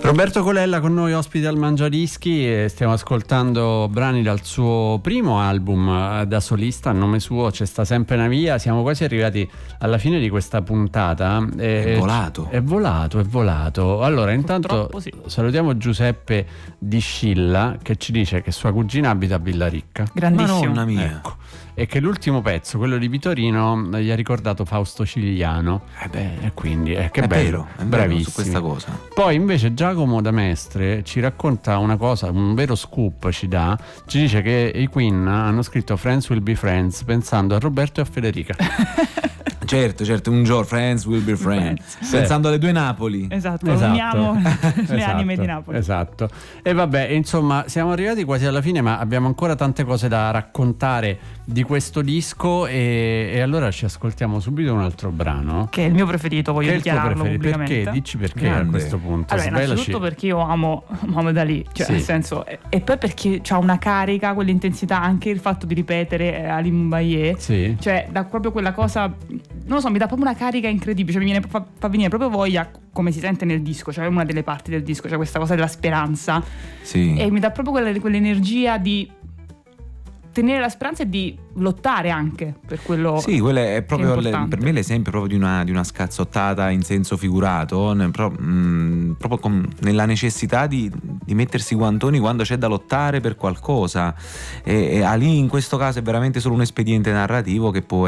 Roberto Colella con noi, ospite al Mangiadischi, e stiamo ascoltando brani dal suo primo album da solista, a nome suo C'è sta sempre una via. Siamo quasi arrivati alla fine di questa puntata. È volato. È volato. Allora, intanto sì. Salutiamo Giuseppe Di Scilla, che ci dice che sua cugina abita a Villaricca. Grandissimo. Madonna mia. Ecco. E che l'ultimo pezzo, quello di Vitorino, gli ha ricordato Fausto Cigliano. E quindi che è bello, vero bravissimo su questa cosa. Poi invece Giacomo da Mestre ci racconta una cosa, un vero scoop ci dice che i Queen hanno scritto Friends Will Be Friends pensando a Roberto e a Federica. Certo, un giorno Friends will be friends. Pensando alle due Napoli. Esatto. Uniamo le anime di Napoli. Esatto. E vabbè, insomma, siamo arrivati quasi alla fine, ma abbiamo ancora tante cose da raccontare di questo disco e allora ci ascoltiamo subito un altro brano. Che è il mio preferito, voglio dichiararlo pubblicamente. Perché? Dici perché Grande. a questo punto. Allora, innanzitutto perché io amo Dalì, cioè Sì. nel senso, e poi perché c'ha una carica, quell'intensità, anche il fatto di ripetere Ali Mbaye, Sì. cioè dà proprio quella cosa, non lo so, mi dà proprio una carica incredibile, cioè mi viene, fa venire proprio voglia, come si sente nel disco, cioè una delle parti del disco, cioè questa cosa della speranza, Sì. e mi dà proprio quell'energia di tenere la speranza e di lottare anche per quello. Sì, quello è proprio importante. per me l'esempio proprio di una scazzottata in senso figurato, proprio nella necessità di mettersi i guantoni quando c'è da lottare per qualcosa. E Ali in questo caso è veramente solo un espediente narrativo che può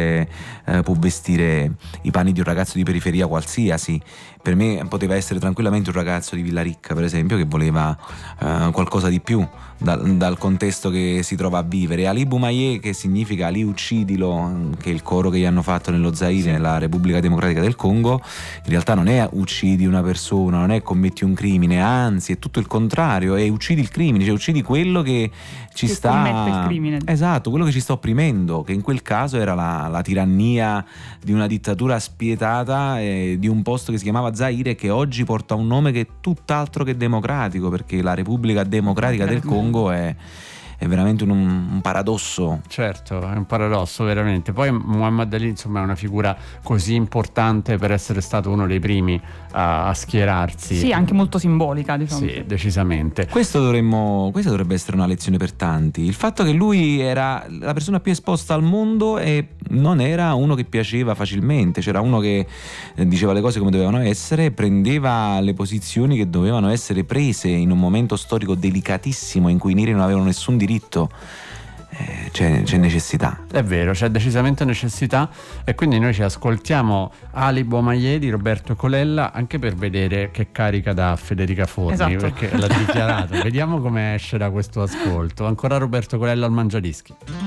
vestire i panni di un ragazzo di periferia qualsiasi. Per me poteva essere tranquillamente un ragazzo di Villaricca, per esempio, che voleva qualcosa di più dal contesto che si trova a vivere. Ali Boumaier, che significa Ali uccidilo, che è il coro che gli hanno fatto nello Zaire, nella Repubblica Democratica del Congo, in realtà non è uccidi una persona, non è commetti un crimine, anzi è tutto il contrario, è uccidi il crimine, cioè uccidi quello che ci Che sta commette il crimine. Esatto, quello che ci sta opprimendo, che in quel caso era la tirannia di una dittatura spietata, di un posto che si chiamava Zaire, che oggi porta un nome che è tutt'altro che democratico, perché la Repubblica Democratica del Congo è veramente un paradosso. Certo, è un paradosso veramente. Poi Muhammad Ali, insomma, è una figura così importante per essere stato uno dei primi a schierarsi. Sì, anche molto simbolica, diciamo. Sì, decisamente. Questa dovrebbe essere una lezione per tanti. Il fatto che lui era la persona più esposta al mondo e non era uno che piaceva facilmente, c'era uno che diceva le cose come dovevano essere, prendeva le posizioni che dovevano essere prese in un momento storico delicatissimo in cui i neri non avevano nessun diritto. C'è necessità. È vero, c'è decisamente necessità, e quindi noi ci ascoltiamo Ali Boumaier di Roberto Colella, anche per vedere che carica dà Federica Forni, Esatto. perché l'ha dichiarato. Vediamo come esce da questo ascolto. Ancora Roberto Colella al Mangiadischi.